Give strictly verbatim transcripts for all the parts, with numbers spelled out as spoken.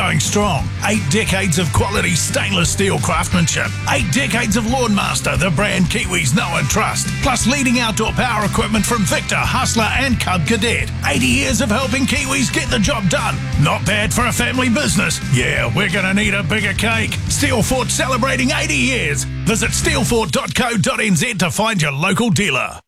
going strong. Eight decades of quality stainless steel craftsmanship. Eight decades of Lawnmaster, the brand Kiwis know and trust. Plus leading outdoor power equipment from Victor, Hustler and Cub Cadet. eighty years of helping Kiwis get the job done. Not bad for a family business. Yeah, we're going to need a bigger cake. Steelfort celebrating eighty years. Visit steelfort dot co dot n z to find your local dealer.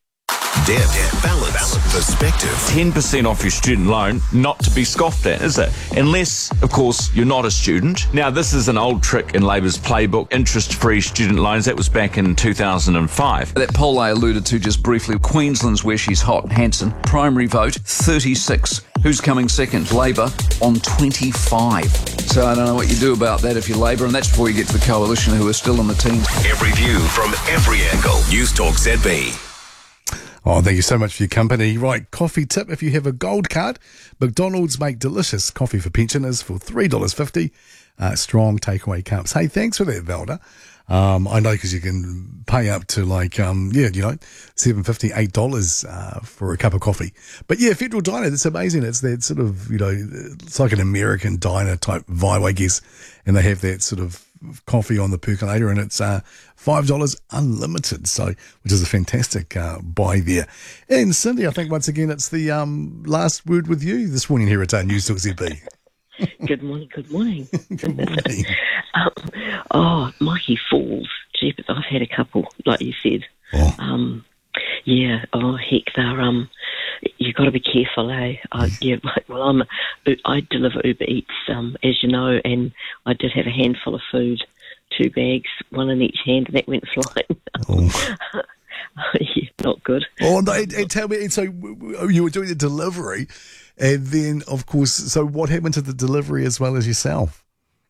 Depth, balance, balance, perspective. ten percent off your student loan, not to be scoffed at, is it? Unless, of course, you're not a student. Now, this is an old trick in Labour's playbook, interest-free student loans. That was back in two thousand five. That poll I alluded to just briefly, Queensland's where she's hot. Hanson, primary vote, thirty-six. Who's coming second? Labor on twenty-five. So I don't know what you do about that if you're Labor, and that's before you get to the coalition who are still in the teens. Every view from every angle. News Talk Z B. Oh, thank you so much for your company. Right, coffee tip. If you have a gold card, McDonald's make delicious coffee for pensioners for three dollars fifty. Uh, strong takeaway cups. Hey, thanks for that, Velda. Um, I know because you can pay up to like, um, yeah, you know, seven dollars fifty, eight dollars uh, for a cup of coffee. But yeah, Federal Diner, it's amazing. It's that sort of, you know, it's like an American diner type vibe, I guess. And they have that sort of coffee on the percolator, and it's uh, five dollars unlimited, so which is a fantastic uh, buy there. And Cindy, I think once again it's the um, last word with you this morning here at our News Talk Z B. Good morning, good morning. Good morning. um, oh, Mikey Falls. Jeepers, I've had a couple, like you said. Oh. Um, yeah, oh, heck, they're, um, you've got to be careful, eh? I, yeah, well, I'm, I deliver Uber Eats, um, as you know, and I did have a handful of food, two bags, one in each hand, and that went flying. Oh. Yeah, not good. Oh, no, and, and tell me, and so you were doing the delivery, and then, of course, so what happened to the delivery as well as yourself?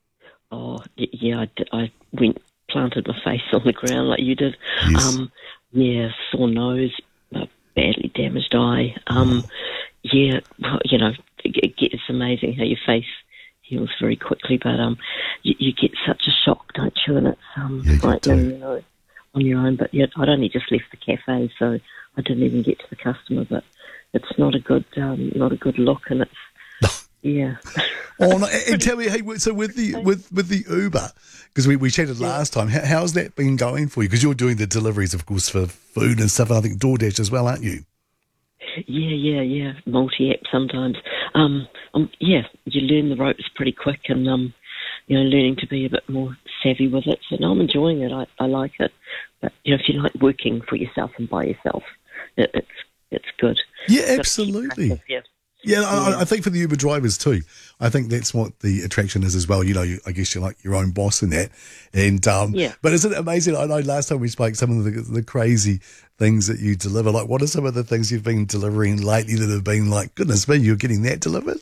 Oh, yeah, I, did, I went, planted my face on the ground like you did. Yes. Um, yeah, sore nose, a badly damaged eye. Um, yeah, you know, it, it's amazing how your face heals very quickly, but um, you, you get such a shock, don't you? And it's um, Yeah, you right do. then, you know, on your own. But yeah, I'd only just left the cafe, so I didn't even get to the customer. But it's not a good, um, not a good look, and it's yeah. Oh, no, and, and tell me, hey, so with the with with the Uber, because we, we chatted last time, how, how's that been going for you? Because you're doing the deliveries, of course, for food and stuff, and I think DoorDash as well, aren't you? Yeah, yeah, yeah. Multi-app sometimes. Um, um, yeah, you learn the ropes pretty quick, and um, you know, learning to be a bit more savvy with it. So no, I'm enjoying it. I, I like it. But you know, if you like working for yourself and by yourself, it, it's it's good. Yeah, Gotta keep absolutely. active, yeah. Yeah, Yeah. I, I think for the Uber drivers too, I think that's what the attraction is as well. You know, you, I guess you're like your own boss in that. And um, Yeah. But isn't it amazing? I know last time we spoke, some of the, the crazy things that you deliver. Like, what are some of the things you've been delivering lately that have been like, goodness me, you're getting that delivered?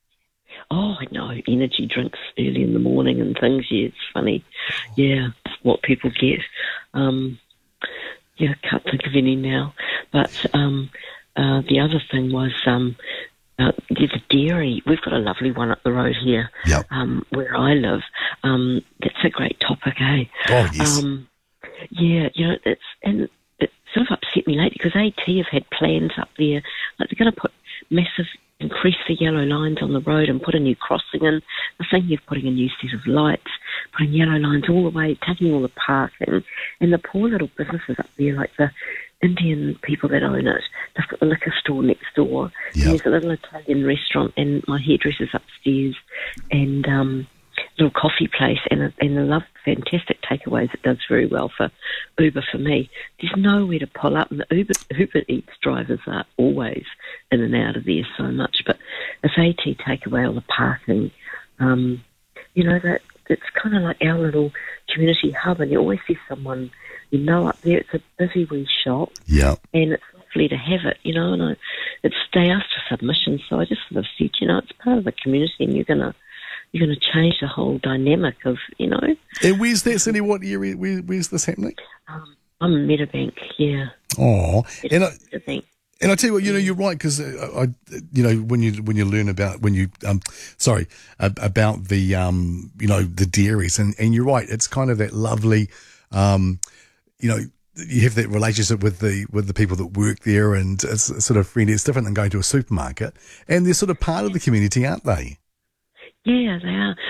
Oh, I know, energy drinks early in the morning and things. Yeah, it's funny. Yeah, what people get. Um, yeah, I can't think of any now. But um, uh, the other thing was um, uh, there's a dairy. We've got a lovely one up the road here, Yep. um, where I live. Um, that's a great topic, eh? Oh, yes. Um, yeah, you know, it's and it sort of upset me lately because A T have had plans up there, like they're going to put massive, increase the yellow lines on the road and put a new crossing in. The thing of putting a new set of lights, putting yellow lines all the way, taking all the parking, and the poor little businesses up there, like the Indian people that own it, they've got the liquor store next door. Yep. And there's a little Italian restaurant, and my hairdresser's upstairs, and um, little coffee place, and a, and a love fantastic takeaways. It does very well for Uber for me. There's nowhere to pull up, and the Uber Uber Eats drivers are always in and out of there so much. But if AT take away all the parking, um, you know that it's kind of like our little community hub, and you always see someone you know up there. It's a busy wee shop, Yeah. and it's lovely to have it, you know. And I, it's they asked for submissions, so I just sort of said, you know, it's part of the community, and you're gonna. You're going to change the whole dynamic of, you know. And where's that, Cindy? What area? Where, where's this happening? Um, I'm in Meadowbank, yeah. Oh, and I, Meadowbank. and I tell you what, you know, you're right because I, I, you know, when you when you learn about when you, um, sorry, ab- about the, um, you know, the dairies, and and you're right, it's kind of that lovely, um, you know. You have that relationship with the with the people that work there, and it's sort of friendly. It's different than going to a supermarket, and they're sort of part of the community, aren't they? Yeah, they are.